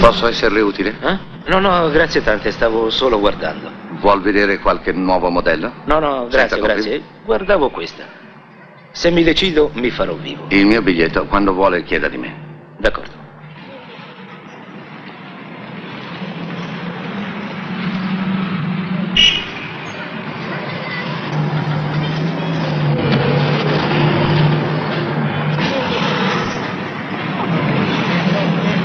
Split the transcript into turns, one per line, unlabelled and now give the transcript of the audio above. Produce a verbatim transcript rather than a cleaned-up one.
Posso esserle utile?
Eh? No, no, grazie tante, stavo solo guardando.
Vuol vedere qualche nuovo modello?
No, no, grazie, grazie. Guardavo questa. Se mi decido, mi farò vivo.
Il mio biglietto, quando vuole, chieda di me.
D'accordo.